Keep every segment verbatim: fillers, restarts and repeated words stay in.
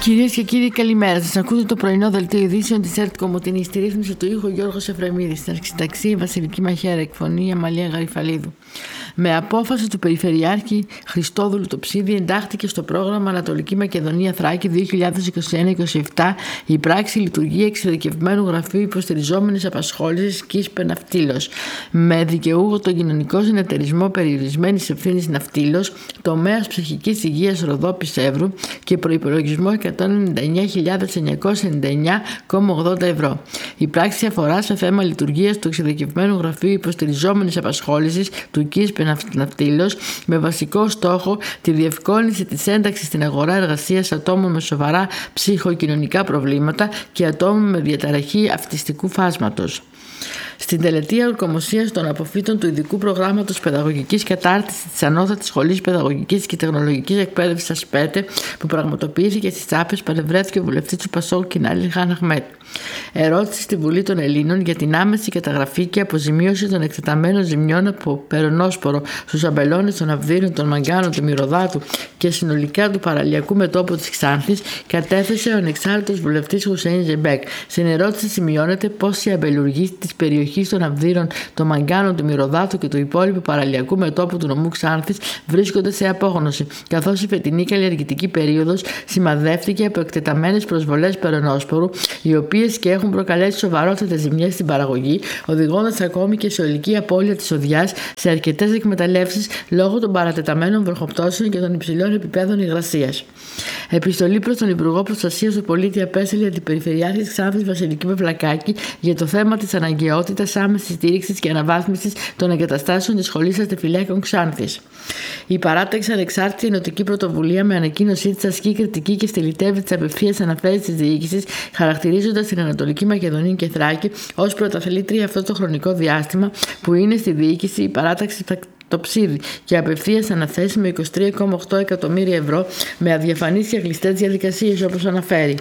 Κυρίες και κύριοι, καλημέρα σας. Ακούτε το πρωινό δελτίο ειδήσεων της ΕΡΤ Κομοτηνής. Στη ρύθμιση του ήχου Γιώργος Εφρεμίδης. Στην αρχισυνταξία η Βασιλική Μαχαίρα, εκφωνή Αμαλία Γαριφαλίδου. Με απόφαση του Περιφερειάρχη Χριστόδουλου Τοψίδη εντάχθηκε στο πρόγραμμα Ανατολική Μακεδονία Θράκη δύο χιλιάδες είκοσι ένα είκοσι επτά η πράξη λειτουργία εξειδικευμένου γραφείου υποστηριζόμενης απασχόλησης ΚΙΣΠΕ Ναυτίλος. Με δικαιούχο τον κοινωνικό συνεταιρισμό περιορισμένης ευθύνης Ναυτίλος, τομέας ψυχικής υγείας Ροδόπης Εύρου και προϋπολογισμό εκατόν ενενήντα εννέα χιλιάδες εννιακόσια ενενήντα εννέα κόμμα ογδόντα ευρώ. Η πράξη αφορά σε θέμα λειτουργίας του εξειδικευμένου γραφείου υποστηριζόμενης απασχόλησης του ΚΙΣΠΕ Ναυτίλος με βασικό στόχο τη διευκόλυνση της ένταξης στην αγορά εργασίας ατόμων με σοβαρά ψυχοκοινωνικά προβλήματα και ατόμων με διαταραχή αυτιστικού φάσματος. Στην τελετία ορκομοσίας των αποφύτων του Ειδικού Προγράμματος Παιδαγωγικής Κατάρτισης της Ανώτατης Σχολής Παιδαγωγικής και Τεχνολογικής Εκπαίδευσης ΑΣΠΕΤΕ, που πραγματοποιήθηκε στις Τσάπες, παρευρέθηκε ο βουλευτής του Πασόκ Κινάλη Χάν Αχμέτ. Ερώτηση στη Βουλή των Ελλήνων για την άμεση καταγραφή και αποζημίωση των εκτεταμένων ζημιών από περονόσπορο στους αμπελώνες των Αυδείρων, των Μαγκάνων, του Μυρωδάτου και συνολικά του παραλιακού μετώπου της Ξάνθης κατέθεσε ο ανεξάρτητος βουλευτής Χουσέιν Ζεμπέκ. Στην ερώτηση σημειώνεται πως οι αμπελουργοί της περιοχής των Αυδείρων, των Μαγκάνων, του Μυρωδάτου και του υπόλοιπου παραλιακού μετώπου του νομού Ξάνθης βρίσκονται σε απόγνωση, καθώς η φετινή καλλιεργητική περίοδος σημαδεύτηκε από εκτεταμένες προσβολές περονόσπορου, οι οποίες και έχουν προκαλέσει σοβαρότατες ζημιές στην παραγωγή, οδηγώντας ακόμη και σε ολική απώλεια της οδιάς σε αρκετές εκμεταλλεύσεις λόγω των παρατεταμένων βροχοπτώσεων και των υψηλών επιπέδων υγρασίας. Επιστολή προς τον Υπουργό Προστασίας του Πολίτη απέστειλε αντιπεριφερειάρχης Ξάνθης Βασιλική Πευλακάκη για το θέμα της αναγκαιότητας άμεσης στήριξης και αναβάθμισης των εγκαταστάσεων της Σχολής Αστεφυλάκων Ξάνθης. Η παράταξη Ανεξάρτητη Ενωτική Πρωτοβουλία με ανακοίνωσή της ασκεί κριτική και στυλιτεύει τις απευθείας αναφέρειες της διοίκησης, χαρακτηρίζοντας την Ανατολική Μακεδονία και Θράκη ως πρωταθλήτρια αυτό το χρονικό διάστημα που είναι στη διοίκηση η παράταξη Τοψίδη και απευθείας αναθέσει με είκοσι τρία κόμμα οκτώ εκατομμύρια ευρώ με αδιαφανείς και κλειστές διαδικασίες, όπως αναφέρει.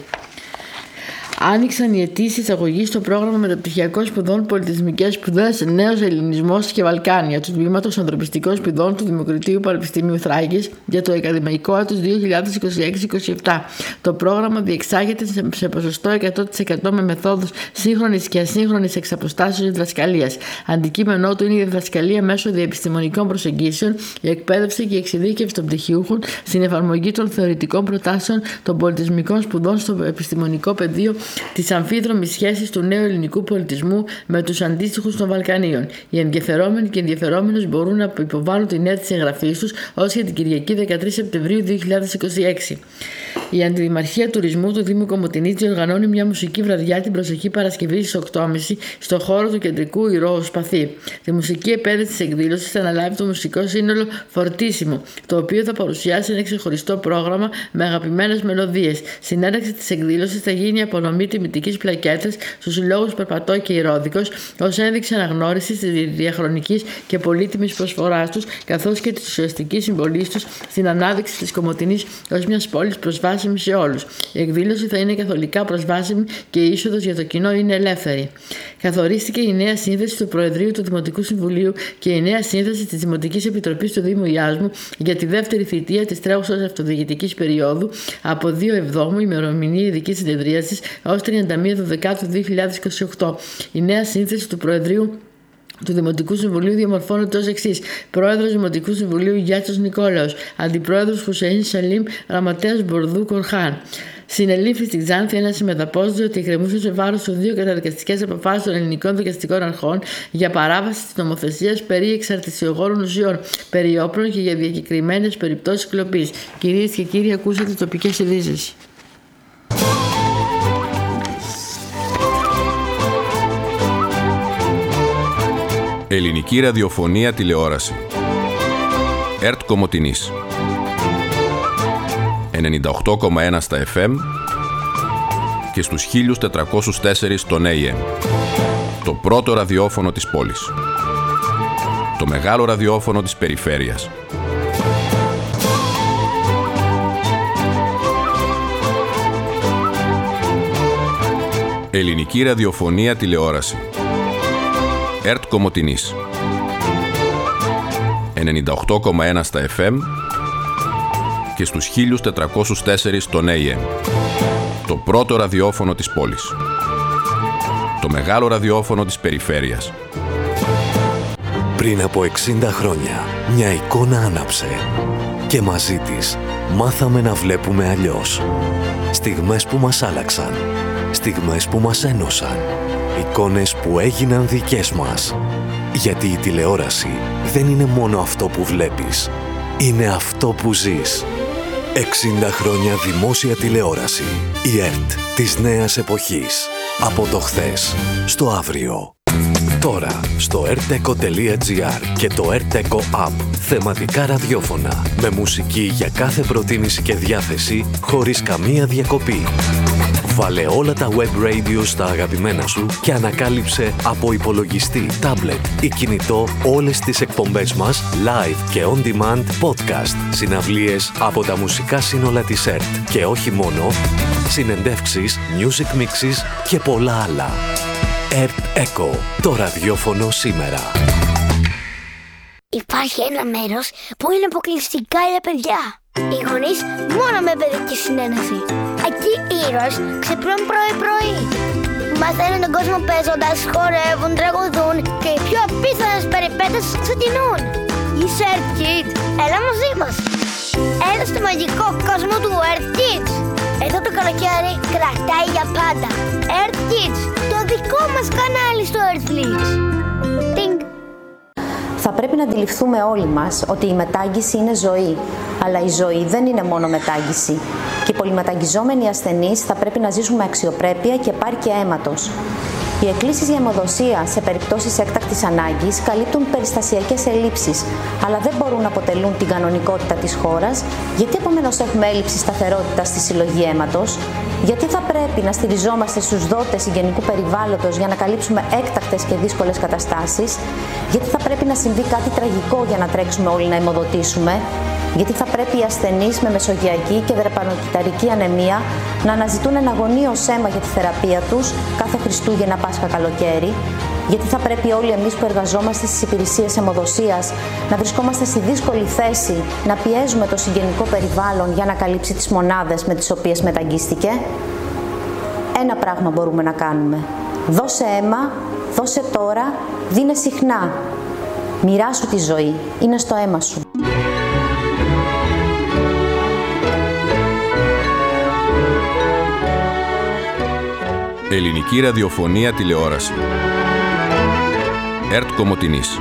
Άνοιξαν οι αιτήσεις εισαγωγής στο πρόγραμμα μεταπτυχιακών σπουδών Πολιτισμικές Σπουδές Νέος Ελληνισμός και Βαλκάνια του Τμήματος Ανθρωπιστικών Σπουδών του Δημοκρατίου Πανεπιστημίου Θράκης για το ακαδημαϊκό έτος δύο χιλιάδες είκοσι έξι είκοσι επτά. Το πρόγραμμα διεξάγεται σε ποσοστό εκατό τοις εκατό με μεθόδους σύγχρονης και ασύγχρονης εξαποστάσεως διδασκαλίας. Αντικείμενό του είναι η διδασκαλία μέσω διεπιστημονικών προσεγγίσεων, η εκπαίδευση και η εξειδίκευση των πτυχιούχων στην εφαρμογή των θεωρητικών προτάσεων των πολιτισμικών σπουδών στο επιστημονικό πεδίο της αμφίδρομης σχέσης του νέου ελληνικού πολιτισμού με τους αντίστοιχους των Βαλκανίων. Οι ενδιαφερόμενοι και ενδιαφερόμενους μπορούν να υποβάλουν την αίτηση εγγραφής τους ως για την Κυριακή δεκατρείς Σεπτεμβρίου δύο χιλιάδες είκοσι έξι. Η Αντιδημαρχία Τουρισμού του Δήμου Κομοτηνής διοργανώνει μια μουσική βραδιά την προσεχή Παρασκευή στις οκτώ και μισή στο χώρο του κεντρικού Ηρώου Σπαθή. Τη μουσική επένδυση της εκδήλωσης θα αναλάβει το μουσικό σύνολο Φορτίσιμο, το οποίο θα παρουσιάσει ένα ξεχωριστό πρόγραμμα με αγαπημένες μελωδίες. Στην έναρξη της εκδήλωσης θα γίνει απονομή τιμητικής πλακέτας στους συλλόγους Περπατώ και Ηρώδικος ως ένδειξη αναγνώρισης της διαχρονικής και πολύτιμης προσφοράς τους, καθώς και της ουσιαστικής συμβολής τους στην ανάδειξη της Κομοτηνής ως μιας πόλης προσβάσιμη σε όλους. Η εκδήλωση θα είναι καθολικά προσβάσιμη και η είσοδος για το κοινό είναι ελεύθερη. Καθορίστηκε η νέα σύνθεση του Προεδρείου του Δημοτικού Συμβουλίου και η νέα σύνθεση της Δημοτικής Επιτροπής του Δήμου Ιάσμου για τη δεύτερη θητεία της τρέχουσας αυτοδιοικητικής περίοδου από δύο Εβδόμου, ημερομηνία ειδικής συνεδρίασης, ως τριάντα μία Δεκεμβρίου δύο χιλιάδες είκοσι οκτώ. Η νέα σύνθεση του Προεδρείου του Δημοτικού Συμβουλίου διαμορφώνεται ως εξής: Πρόεδρος Δημοτικού Συμβουλίου Γιάτσος Νικόλαος, Αντιπρόεδρος Χουσέιν Σαλίμ, Γραμματέας Μπορδού Κορχάν. Συνελήφθη στην Ξάνθη ένα συμμεταπόζητο ότι εκκρεμούσε σε βάρος του δύο καταδικαστικές αποφάσεις των ελληνικών δικαστικών αρχών για παράβαση της νομοθεσίας περί εξαρτησιογόνων ουσιών, περί όπλων και για διακεκριμένες περιπτώσεις κλοπής. Κυρίες και κύριοι, ακούσατε τοπικές ειδήσεις. Ελληνική ραδιοφωνία τηλεόραση. ΕΡΤ Κομοτηνής ενενήντα οκτώ κόμμα ένα στα εφ εμ και στους χίλια τετρακόσια τέσσερα στον έι εμ. Το πρώτο ραδιόφωνο της πόλης. Το μεγάλο ραδιόφωνο της περιφέρειας. Ελληνική ραδιοφωνία τηλεόραση. ΕΡΤ Κομοτηνής ενενήντα οκτώ κόμμα ένα στα εφ εμ και στους χίλια τετρακόσιους τέσσερα στον έι εμ. Το πρώτο ραδιόφωνο της πόλης. Το μεγάλο ραδιόφωνο της περιφέρειας. Πριν από εξήντα χρόνια, μια εικόνα άναψε και μαζί της μάθαμε να βλέπουμε αλλιώς. Στιγμές που μας άλλαξαν, στιγμές που μας ένωσαν, εικόνες που έγιναν δικές μας. Γιατί η τηλεόραση δεν είναι μόνο αυτό που βλέπεις, είναι αυτό που ζεις. εξήντα χρόνια δημόσια τηλεόραση. Η ΕΡΤ της νέας εποχής. Από το χθες στο αύριο. Τώρα στο ερτεκο τελεία τζι άρ και το ερτεκο App θεματικά ραδιόφωνα με μουσική για κάθε προτίμηση και διάθεση χωρίς καμία διακοπή. Βάλε όλα τα web radio στα αγαπημένα σου και ανακάλυψε από υπολογιστή, τάμπλετ ή κινητό όλες τις εκπομπές μας live και on demand podcast, συναυλίες από τα μουσικά σύνολα της ΕΡΤ και όχι μόνο, συνεντεύξεις, music mixes και πολλά άλλα. ΕΡΤ Echo, το ραδιόφωνο σήμερα. Υπάρχει ένα μέρος που είναι αποκλειστικά για παιδιά. Οι γονείς μόνο με παιδική συνένεση. Εκεί οι ήρωες ξυπνούν πρωί-πρωί. Μαθαίνουν τον κόσμο παίζοντας, χορεύουν, τραγουδούν και οι πιο απίθανες περιπέτειες ξεκινούν. Είσαι Earth Kids, έλα μαζί μας. Έλα στο μαγικό κόσμο του Earth Kids. Εδώ το καλοκαίρι κρατάει για πάντα. Earth Kids, το δικό μας κανάλι στο Earthlix. Τινγκ. Θα πρέπει να αντιληφθούμε όλοι μας ότι η μετάγγιση είναι ζωή, αλλά η ζωή δεν είναι μόνο μετάγγιση. Και οι πολυμεταγγιζόμενοι ασθενείς θα πρέπει να ζήσουν με αξιοπρέπεια και επάρκεια αίματος. Οι εκκλήσεις για αιμοδοσία σε περιπτώσεις έκτακτης ανάγκης καλύπτουν περιστασιακές ελλείψεις, αλλά δεν μπορούν να αποτελούν την κανονικότητα της χώρας, γιατί επομένως έχουμε έλλειψη σταθερότητας στη συλλογή αίματος, γιατί θα πρέπει να στηριζόμαστε στους δότες συγγενικού περιβάλλοντος για να καλύψουμε έκτακτες και δύσκολες καταστάσεις, γιατί θα πρέπει να συμβεί κάτι τραγικό για να τρέξουμε όλοι να αιμοδοτήσουμε, γιατί θα πρέπει οι ασθενείς με μεσογειακή και δρεπανοκυταρική ανεμία να αναζητούν ένα αγωνίως αίμα για τη θεραπεία τους κάθε Χριστούγεννα, Πάσχα, καλοκαίρι, γιατί θα πρέπει όλοι εμείς που εργαζόμαστε στις υπηρεσίες αιμοδοσίας να βρισκόμαστε στη δύσκολη θέση να πιέζουμε το συγγενικό περιβάλλον για να καλύψει τις μονάδες με τις οποίες μεταγγίστηκε. Ένα πράγμα μπορούμε να κάνουμε. Δώσε αίμα, δώσε τώρα, δίνε συχνά. Μοιράσου τη ζωή, είναι στο αίμα σου. Ελληνική ραδιοφωνία τηλεόραση. ΕΡΤ Κομοτηνής.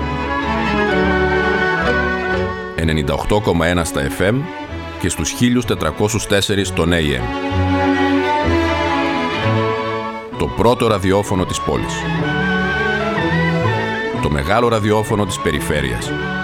ενενήντα οκτώ κόμμα ένα στα εφ εμ και στους χίλια τετρακόσιους τέσσερα στον έι εμ. Το πρώτο ραδιόφωνο της πόλης. Το μεγάλο ραδιόφωνο της περιφέρειας.